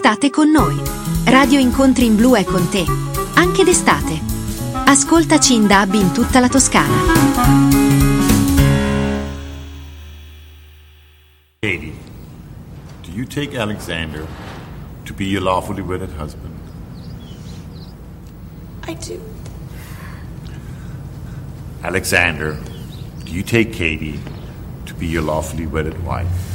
l'estate con noi. Radio Incontri in Blu è con te, anche d'estate. Ascoltaci in DAB in tutta la Toscana. Katie, do you take Alexander to be your lawfully wedded husband? I do. Alexander, do you take Katie to be your lawfully wedded wife?